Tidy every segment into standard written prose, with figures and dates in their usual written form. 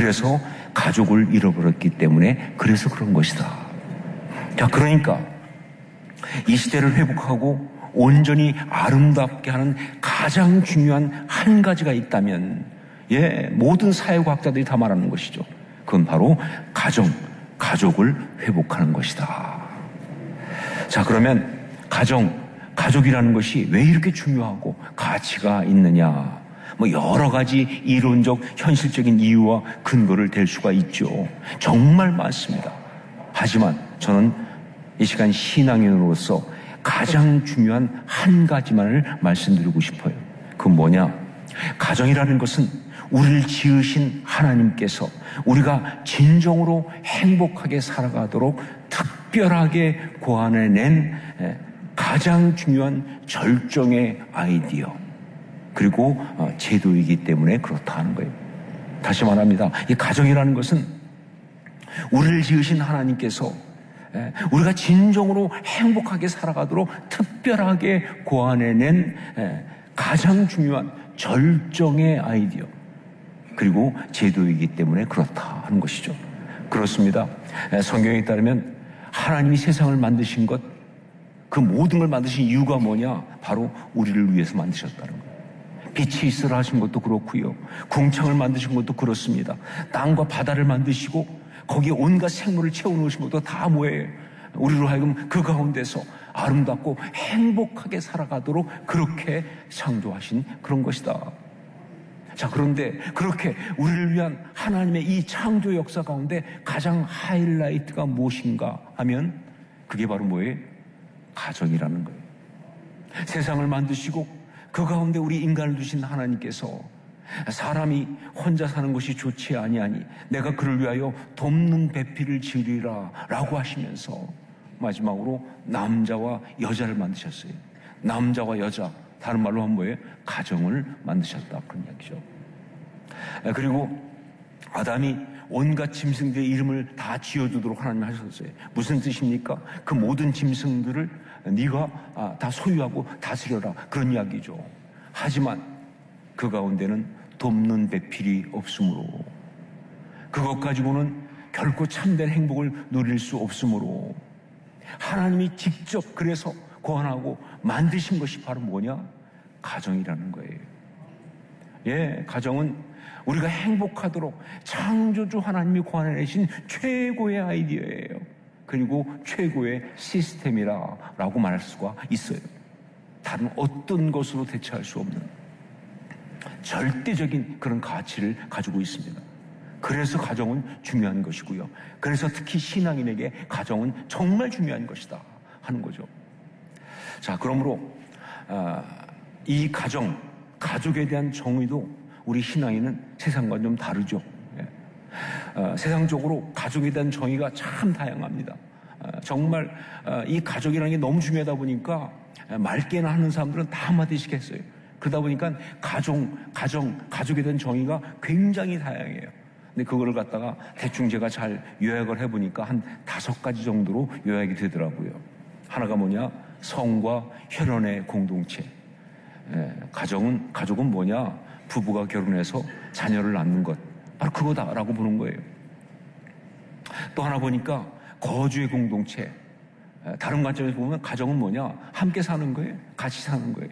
그래서 가족을 잃어버렸기 때문에 그래서 그런 것이다. 자, 그러니까 이 시대를 회복하고 온전히 아름답게 하는 가장 중요한 한 가지가 있다면, 모든 사회과학자들이 다 말하는 것이죠. 그건 바로 가족을 회복하는 것이다. 자, 그러면 가족이라는 것이 왜 이렇게 중요하고 가치가 있느냐? 여러 가지 이론적, 현실적인 이유와 근거를 댈 수가 있죠. 정말 많습니다. 하지만 저는 이 시간 신앙인으로서 가장 중요한 한 가지만을 말씀드리고 싶어요. 그건 뭐냐? 가정이라는 것은 우리를 지으신 하나님께서 우리가 진정으로 행복하게 살아가도록 특별하게 고안해낸 가장 중요한 절정의 아이디어, 그리고 제도이기 때문에 그렇다 하는 거예요. 다시 말합니다. 이 가정이라는 것은 우리를 지으신 하나님께서 우리가 진정으로 행복하게 살아가도록 특별하게 고안해낸 가장 중요한 절정의 아이디어, 그리고 제도이기 때문에 그렇다 하는 것이죠. 그렇습니다. 성경에 따르면 하나님이 세상을 만드신 것, 그 모든 걸 만드신 이유가 뭐냐? 바로 우리를 위해서 만드셨다는 거예요. 빛이 있으라 하신 것도 그렇고요. 궁창을 만드신 것도 그렇습니다. 땅과 바다를 만드시고 거기에 온갖 생물을 채워놓으신 것도 다 뭐예요? 우리로 하여금 그 가운데서 아름답고 행복하게 살아가도록 그렇게 창조하신 그런 것이다. 자, 그런데 그렇게 우리를 위한 하나님의 이 창조 역사 가운데 가장 하이라이트가 무엇인가 하면 그게 바로 뭐예요? 가정이라는 거예요. 세상을 만드시고 그 가운데 우리 인간을 두신 하나님께서 사람이 혼자 사는 것이 좋지 아니하니 내가 그를 위하여 돕는 배필을 지으리라 라고 하시면서 마지막으로 남자와 여자를 만드셨어요. 남자와 여자, 다른 말로 하면 뭐예요? 가정을 만드셨다, 그런 이야기죠. 그리고 아담이 온갖 짐승들의 이름을 다 지어주도록 하나님이 하셨어요. 무슨 뜻입니까? 그 모든 짐승들을 네가 다 소유하고 다스려라, 그런 이야기죠. 하지만 그 가운데는 돕는 배필이 없으므로, 그것 가지고는 결코 참된 행복을 누릴 수 없으므로 하나님이 직접 그래서 고안하고 만드신 것이 바로 뭐냐? 가정이라는 거예요. 가정은 우리가 행복하도록 창조주 하나님이 고안해내신 최고의 아이디어예요. 그리고 최고의 시스템이라고 말할 수가 있어요. 다른 어떤 것으로 대체할 수 없는 절대적인 그런 가치를 가지고 있습니다. 그래서 가정은 중요한 것이고요. 그래서 특히 신앙인에게 가정은 정말 중요한 것이다 하는 거죠. 자, 그러므로 이 가족에 대한 정의도 우리 신앙인은 세상과 좀 다르죠. 세상적으로 가족에 대한 정의가 참 다양합니다. 정말 이 가족이라는 게 너무 중요하다 보니까 말게나 하는 사람들은 다 한마디씩 했어요. 그러다 보니까 가족에 대한 정의가 굉장히 다양해요. 근데 그거를 갖다가 대충 제가 잘 요약을 해보니까 한 5가지 정도로 요약이 되더라고요. 하나가 뭐냐? 성과 혈연의 공동체. 가족은 뭐냐? 부부가 결혼해서 자녀를 낳는 것, 바로 그거다라고 보는 거예요. 또 하나 보니까 거주의 공동체. 다른 관점에서 보면 가정은 뭐냐? 함께 사는 거예요. 같이 사는 거예요.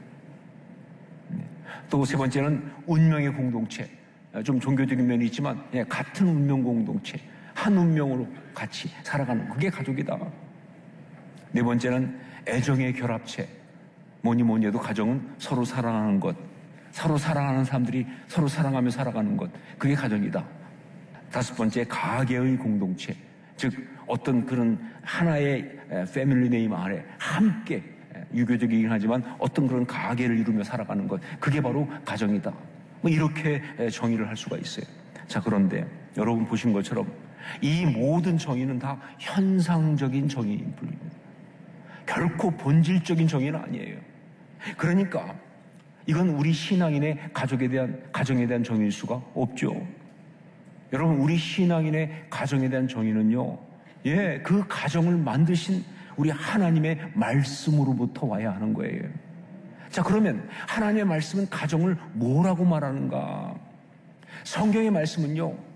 또 세 번째는 운명의 공동체. 좀 종교적인 면이 있지만 같은 운명 공동체, 한 운명으로 같이 살아가는, 그게 가족이다. 네 번째는 애정의 결합체. 뭐니 해도 가정은 서로 사랑하는 것, 서로 사랑하는 사람들이 서로 사랑하며 살아가는 것, 그게 가정이다. 5번째, 가계의 공동체. 즉 어떤 그런 하나의 패밀리 네임 아래 함께, 유교적이긴 하지만 어떤 그런 가계를 이루며 살아가는 것, 그게 바로 가정이다. 이렇게 정의를 할 수가 있어요. 자, 그런데 여러분 보신 것처럼 이 모든 정의는 다 현상적인 정의인 뿐입니다. 결코 본질적인 정의는 아니에요. 그러니까 이건 우리 신앙인의 가정에 대한 정의일 수가 없죠. 여러분, 우리 신앙인의 가정에 대한 정의는요, 그 가정을 만드신 우리 하나님의 말씀으로부터 와야 하는 거예요. 자, 그러면 하나님의 말씀은 가정을 뭐라고 말하는가? 성경의 말씀은요,